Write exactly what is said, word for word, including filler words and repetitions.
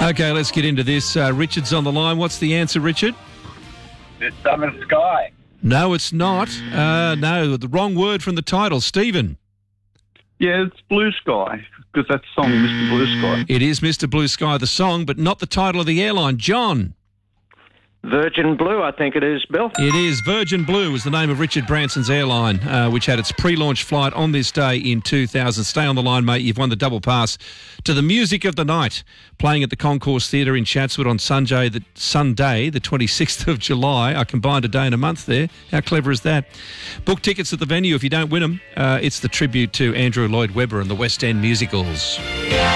Okay, let's get into this. Uh, Richard's on the line. What's the answer, Richard? It's Summer Sky. No, it's not. Uh, no, the wrong word from the title. Stephen. Yeah, it's Blue Sky, because that's the song, Mister Blue Sky. It is Mister Blue Sky, the song, but not the title of the airline. John. Virgin Blue, I think it is, Bill. It is. Virgin Blue was the name of Richard Branson's airline, uh, which had its pre-launch flight on this day in two thousand. Stay on the line, mate. You've won the double pass to the music of the night, playing at the Concourse Theatre in Chatswood on Sunday, the, Sunday, the twenty-sixth of July. I combined a day and a month there. How clever is that? Book tickets at the venue if you don't win them. Uh, it's the tribute to Andrew Lloyd Webber and the West End musicals.